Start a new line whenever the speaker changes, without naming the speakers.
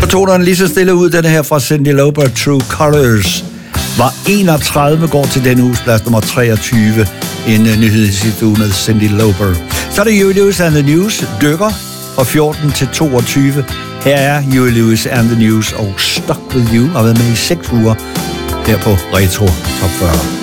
toner den lige så stille ud, den her fra Cyndi Lauper, True Colors. Var 31, går til denne uges plads nummer 23. En nyhed i sidste uge med Cyndi Lauper. Så er det Huey Lewis and the News, dykker fra 14 til 22. Her er Huey Lewis and the News og Stuck With You, har været med i 6 uger her på Retro Top 40.